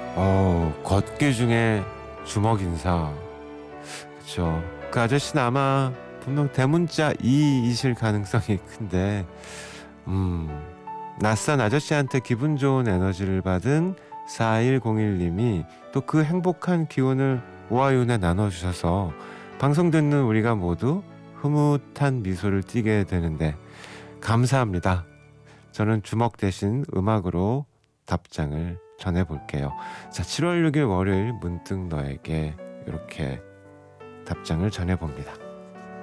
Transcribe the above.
걷기 중에 주먹 인사. 그쵸. 그 아저씨는 아마 분명 대문자 2이실 가능성이 큰데, 낯선 아저씨한테 기분 좋은 에너지를 받은 4101님이 또 그 행복한 기운을 오하윤에 나눠주셔서 방송 듣는 우리가 모두 흐뭇한 미소를 띠게 되는데 감사합니다. 저는 주먹 대신 음악으로 답장을 전해볼게요. 자, 7월 6일 월요일 문득 너에게 이렇게 답장을 전해봅니다.